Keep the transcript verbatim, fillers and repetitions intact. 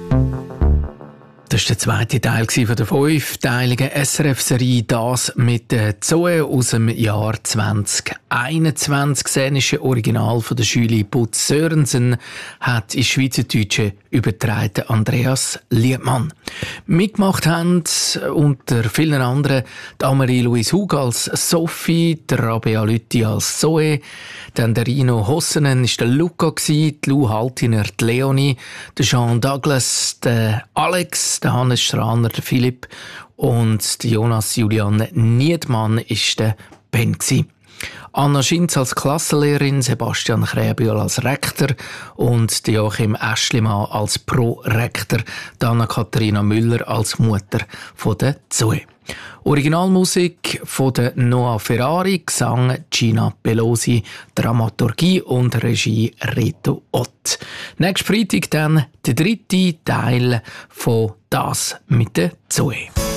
Das war der zweite Teil von der fünfteiligen S R F-Serie «Das mit der Zoe» aus dem Jahr zwanzig einundzwanzig. Das szenische Original von der Julie Putz Sörensen hat ins Schweizerdeutsche übertragen Andreas Liebmann. Mitgemacht haben unter vielen anderen die Annemarie-Louise Hug als Sophie, der Rabea Lüthi als Zoe, dann der Rino Hossenen war der Luca, die Lou Haltiner die Leonie, der Jean Douglas, der Alex, der Hannes Straner, der Philipp und der Jonas Julian Niedmann ist der Ben gsi. Anna Schinz als Klassenlehrerin, Sebastian Kräbühl als Rektor und Joachim Aeschlimann als Prorektor, Anna-Katharina Müller als Mutter von der Zoe. Originalmusik von der Noah Ferrari, Gesang Gina Pelosi, Dramaturgie und Regie Reto Ott. Nächsten Freitag dann der dritte Teil von «Das mit der Zoe».